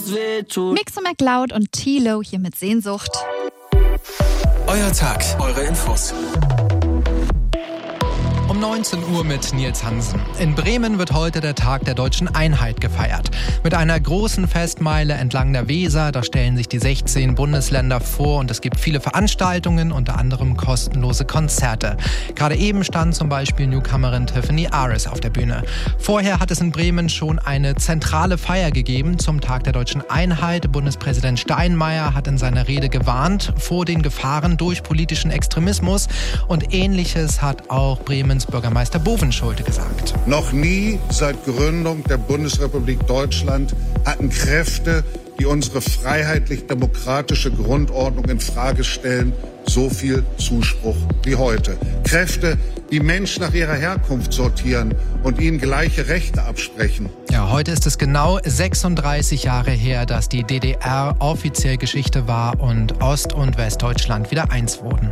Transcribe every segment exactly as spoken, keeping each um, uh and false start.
es weh tut. Mixo McLeod und Tilo hier mit Sehnsucht. Euer Tag, eure Infos. Um neunzehn Uhr mit Nils Hansen. In Bremen wird heute der Tag der Deutschen Einheit gefeiert. Mit einer großen Festmeile entlang der Weser. Da stellen sich die sechzehn Bundesländer vor und es gibt viele Veranstaltungen, unter anderem kostenlose Konzerte. Gerade eben stand zum Beispiel Newcomerin Tiffany Aris auf der Bühne. Vorher hat es in Bremen schon eine zentrale Feier gegeben zum Tag der Deutschen Einheit. Bundespräsident Steinmeier hat in seiner Rede gewarnt vor den Gefahren durch politischen Extremismus. Und Ähnliches hat auch Bremens Bürgermeister Bovenschulte gesagt. Noch nie seit Gründung der Bundesrepublik Deutschland hatten Kräfte, die unsere freiheitlich-demokratische Grundordnung in Frage stellen, so viel Zuspruch wie heute. Kräfte, die Menschen nach ihrer Herkunft sortieren und ihnen gleiche Rechte absprechen. Ja, heute ist es genau sechsunddreißig Jahre her, dass die D D R offiziell Geschichte war und Ost- und Westdeutschland wieder eins wurden.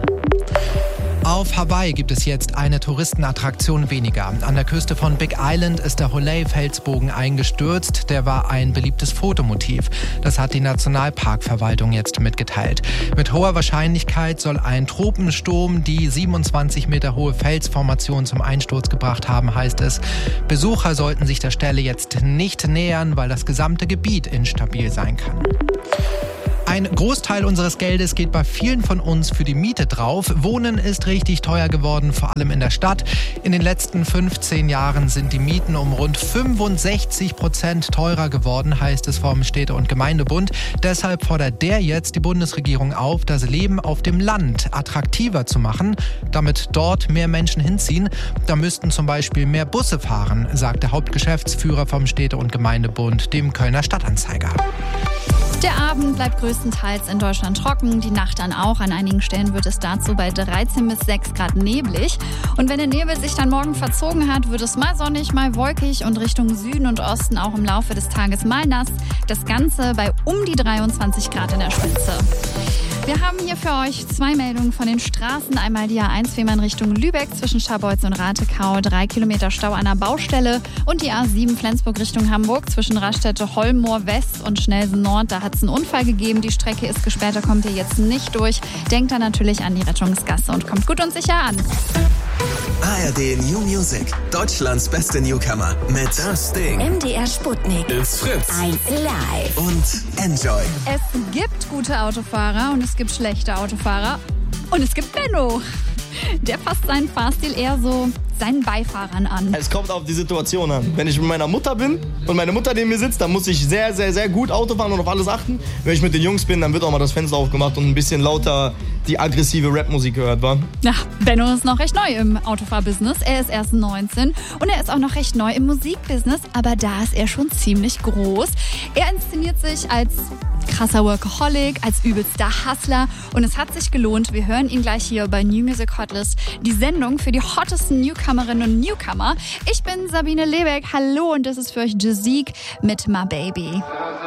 Auf Hawaii gibt es jetzt eine Touristenattraktion weniger. An der Küste von Big Island ist der Holei-Felsbogen eingestürzt. Der war ein beliebtes Fotomotiv. Das hat die Nationalparkverwaltung jetzt mitgeteilt. Mit hoher Wahrscheinlichkeit soll ein Tropensturm die siebenundzwanzig Meter hohe Felsformation zum Einsturz gebracht haben, heißt es. Besucher sollten sich der Stelle jetzt nicht nähern, weil das gesamte Gebiet instabil sein kann. Ein Großteil unseres Geldes geht bei vielen von uns für die Miete drauf. Wohnen ist richtig teuer geworden, vor allem in der Stadt. In den letzten fünfzehn Jahren sind die Mieten um rund fünfundsechzig Prozent teurer geworden, heißt es vom Städte- und Gemeindebund. Deshalb fordert der jetzt die Bundesregierung auf, das Leben auf dem Land attraktiver zu machen, damit dort mehr Menschen hinziehen. Da müssten zum Beispiel mehr Busse fahren, sagt der Hauptgeschäftsführer vom Städte- und Gemeindebund dem Kölner Stadtanzeiger. Der Abend bleibt größtenteils in Deutschland trocken, die Nacht dann auch. An einigen Stellen wird es dazu bei dreizehn bis sechs Grad neblig. Und wenn der Nebel sich dann morgen verzogen hat, wird es mal sonnig, mal wolkig und Richtung Süden und Osten auch im Laufe des Tages mal nass. Das Ganze bei um die dreiundzwanzig Grad in der Spitze. Wir haben hier für euch zwei Meldungen von den Straßen. Einmal die A eins Fehmarn Richtung Lübeck zwischen Scharbeutz und Ratekau. Drei Kilometer Stau an der Baustelle. Und die A sieben Flensburg Richtung Hamburg zwischen Raststätte Holmoor West und Schnelsen Nord. Da hat es einen Unfall gegeben. Die Strecke ist gesperrt, da kommt ihr jetzt nicht durch. Denkt dann natürlich an die Rettungsgasse und kommt gut und sicher an. A R D New Music, Deutschlands beste Newcomer mit Das Ding, M D R Sputnik, It's Fritz eins Live und Enjoy. Es gibt gute Autofahrer und es gibt schlechte Autofahrer. Und es gibt Benno. Der passt seinen Fahrstil eher so seinen Beifahrern an. Es kommt auf die Situation an. Wenn ich mit meiner Mutter bin und meine Mutter neben mir sitzt, dann muss ich sehr, sehr, sehr gut Auto fahren und auf alles achten. Wenn ich mit den Jungs bin, dann wird auch mal das Fenster aufgemacht und ein bisschen lauter die aggressive Rapmusik gehört, wa? Ja, Benno ist noch recht neu im Autofahrbusiness. Er ist erst neunzehn und er ist auch noch recht neu im Musikbusiness, aber da ist er schon ziemlich groß. Er inszeniert sich als krasser Workaholic, als übelster Hustler und es hat sich gelohnt. Wir hören ihn gleich hier bei New Music Hotlist, die Sendung für die hottesten Newcomerinnen und Newcomer. Ich bin Sabine Lebeck, hallo und das ist für euch Jazik mit My Baby.